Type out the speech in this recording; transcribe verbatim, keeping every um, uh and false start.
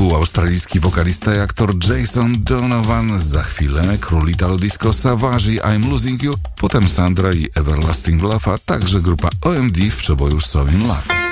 był australijski wokalista i aktor Jason Donovan, za chwilę król Italo Disco Savage i I'm Losing You, potem Sandra i Everlasting Love, a także grupa O M D w przeboju So In Love.